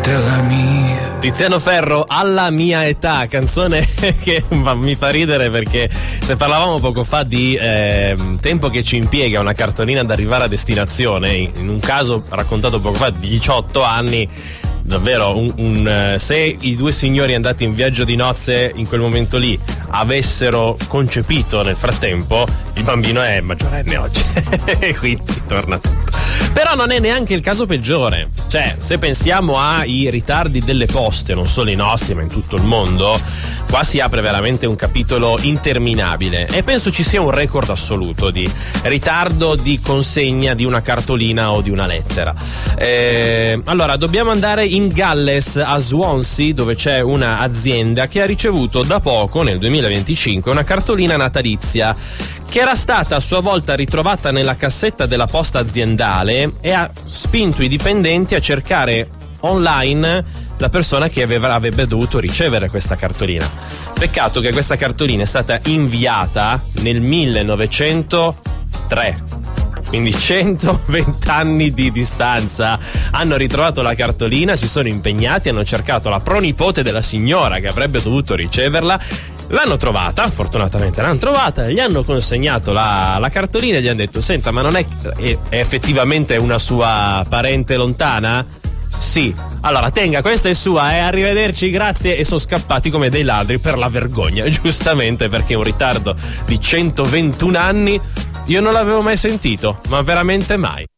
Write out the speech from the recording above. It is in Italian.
della mia. Tiziano Ferro, Alla mia età, canzone che mi fa ridere perché se parlavamo poco fa di tempo che ci impiega una cartolina ad arrivare a destinazione, in un caso raccontato poco fa 18 anni, davvero se i due signori andati in viaggio di nozze in quel momento lì avessero concepito nel frattempo, il bambino è maggiorenne oggi e quindi torna tutto. Però non è neanche il caso peggiore, cioè se pensiamo ai ritardi delle poste, non solo i nostri ma in tutto il mondo, qua si apre veramente un capitolo interminabile e penso ci sia un record assoluto di ritardo di consegna di una cartolina o di una lettera. Allora dobbiamo andare in Galles, a Swansea, dove c'è una azienda che ha ricevuto da poco, nel 2025, una cartolina natalizia che era stata a sua volta ritrovata nella cassetta della posta aziendale e ha spinto i dipendenti a cercare online la persona che avrebbe dovuto ricevere questa cartolina. Peccato che questa cartolina è stata inviata nel 1903. Quindi 120 anni di distanza. Hanno ritrovato la cartolina, si sono impegnati, hanno cercato la pronipote della signora che avrebbe dovuto riceverla. L'hanno trovata, fortunatamente l'hanno trovata, gli hanno consegnato la cartolina e gli hanno detto: senta, ma non è effettivamente una sua parente lontana? Sì. Allora tenga, questa è sua, arrivederci, grazie. E sono scappati come dei ladri per la vergogna, giustamente, perché un ritardo di 121 anni io non l'avevo mai sentito, ma veramente mai.